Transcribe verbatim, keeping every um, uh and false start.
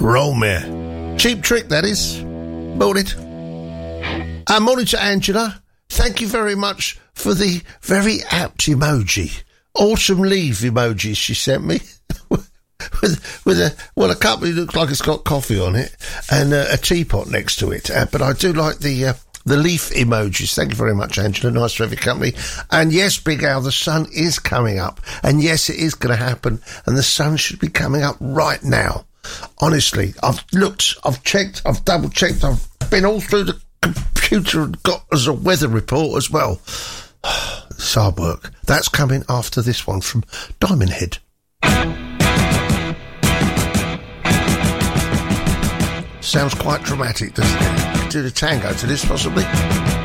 Roll me. Cheap Trick, that is. Morning. Uh, morning to Angela. Thank you very much for the very apt emoji. Autumn leaf emoji she sent me. with with a, well, a cup that looks like it's got coffee on it and uh, a teapot next to it. Uh, but I do like the... Uh, The leaf emojis. Thank you very much, Angela. Nice to have your company. And yes, Big Al, the sun is coming up. And yes, it is going to happen. And the sun should be coming up right now. Honestly, I've looked, I've checked, I've double checked, I've been all through the computer and got as a weather report as well. It's hard work. That's coming after this one from Diamond Head. Sounds quite dramatic, doesn't it? Do the tango to this, possibly.